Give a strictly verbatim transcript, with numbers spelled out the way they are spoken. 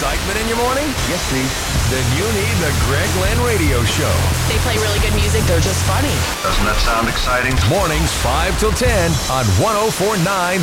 excitement in your morning? Yes, please. Then you need the Greg Glenn Radio Show. They play really good music. They're just funny. Doesn't that sound exciting? Mornings five till ten on one oh four point nine